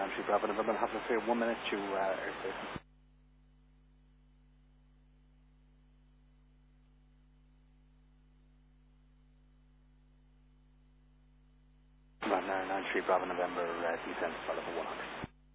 9 Bravo November, have a fair 1 minute to airspace. 9 Bravo November, descent for level 100.